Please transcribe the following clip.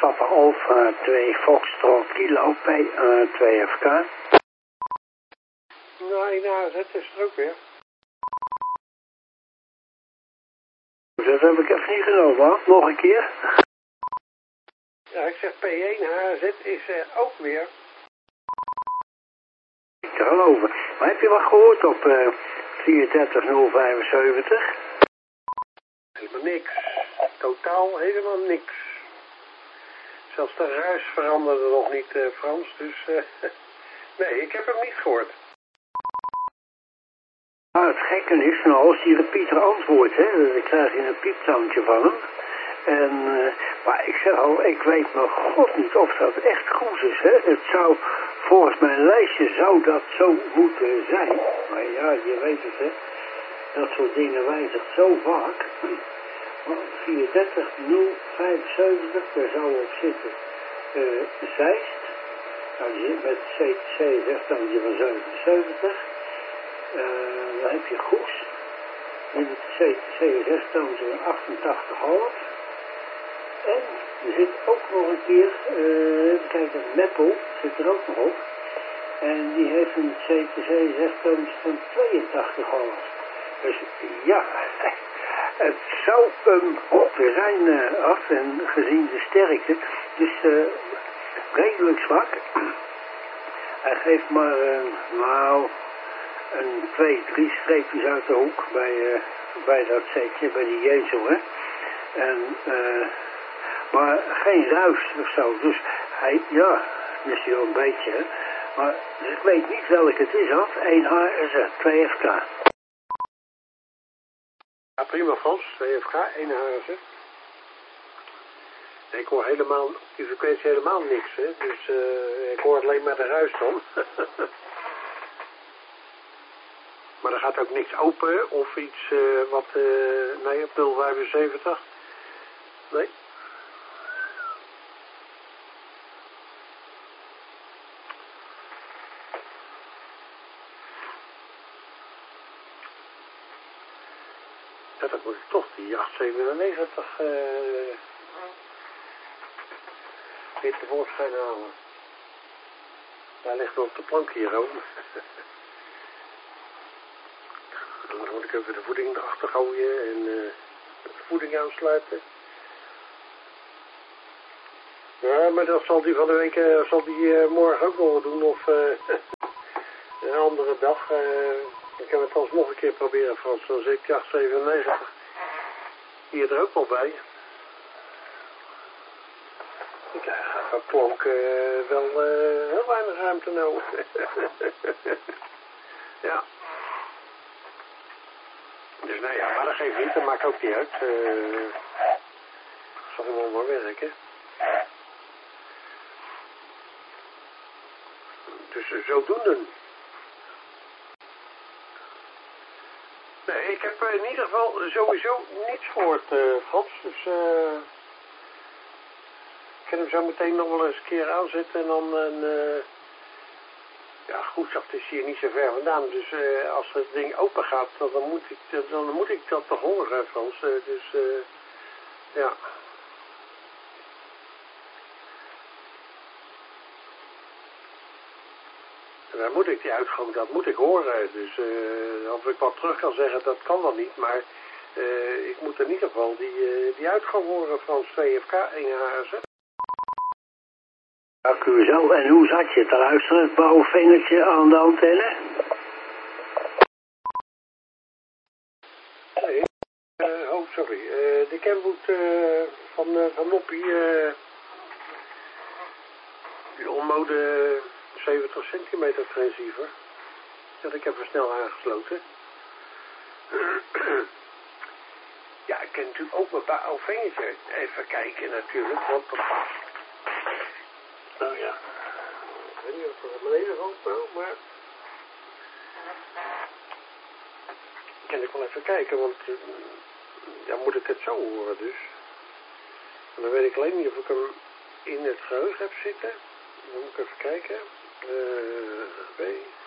Papa Alpha 2 Foxtrot Kilo P 2 FK. Nou, dat is er ook weer. Dat heb ik even niet genomen, hoor. Nog een keer. Ja, ik zeg P1 HZ is er ook weer. Niet te geloven. Maar heb je wat gehoord op 34075? Helemaal niks. Totaal helemaal niks. Zelfs de ruis veranderde nog niet, Frans. Dus nee, ik heb hem niet gehoord. Nou, het gekke is, nou, als die repeater antwoordt, hè, dan krijg je een pieptoontje van hem. En, maar ik zeg al, ik weet mijn god niet of dat echt goed is, hè. Het zou, volgens mijn lijstje zou dat zo moeten zijn. Maar ja, je weet het, hè. Dat soort dingen wijzigt zo vaak. 34075, daar zou op zitten. Zeist, nou, die zit met CSF-toontje van 77. Dan heb je Goes, met het CSS-toontje van 88,5. En er zit ook nog een keer, even kijken, Meppel zit er ook nog op. En die heeft een CSS-toontje van 82,5. Dus ja, het zou een hoogte zijn af en gezien de sterkte. Dus redelijk zwak. Hij geeft maar, nou, een 2-3 streepjes uit de hoek bij dat setje, bij die jezel, hè. En, maar geen ruis of zo. Dus hij, ja, misschien wel een beetje, hè. Maar dus ik weet niet welke het is, af. 1 HRZ, 2 FK. Ja, prima Frans, 2 FK, 1 HRZ. Ik hoor helemaal, die frequentie helemaal niks, hè. Dus ik hoor alleen maar de ruis dan. Maar er gaat ook niks open of iets wat, nee, op 075. Nee. Ja, dan moet ik toch die 897 weer tevoorschijn halen. Daar ligt nog op de plank hier ook. Dan moet ik even de voeding erachter gooien en de voeding aansluiten. Ja, maar dat zal die van de week, zal die morgen ook nog wel doen of een andere dag. Ik kan het alsnog een keer proberen, Frans. Dan zit ik 897 hier er ook nog bij. Ik krijg van klonk wel heel weinig ruimte nodig. Ja. Dus nou ja, maar dat geeft niet, dat maakt ook niet uit. Zal allemaal maar werken. Dus zodoende. Nee, ik heb in ieder geval sowieso niets gehoord, Frans. Dus ik kan hem zo meteen nog wel eens een keer aanzetten en dan ja, goed, dat is hier niet zo ver vandaan. Dus als het ding open gaat, dan moet ik dat toch horen, Frans. Dus ja. En dan moet ik die uitgang, dat moet ik horen. Dus of ik wat terug kan zeggen, dat kan dan niet. Maar ik moet in ieder geval die uitgang horen, Frans. 2FK, 1 HRZ. Dank u wel. En hoe zat je te luisteren, het bouwvingertje aan de antenne? Nee, oh sorry. De Kenwood van Noppie, die onmode 70 centimeter transceiver. Dat ik even snel aangesloten. Ja, ik kan natuurlijk ook mijn bouwvingertje even kijken natuurlijk, want dat past. Nou ja, ik weet niet of het beneden valt nou, maar kan ik wel even kijken, want dan moet ik het zo horen dus. En dan weet ik alleen niet of ik hem in het geheugen heb zitten. Dan moet ik even kijken. B.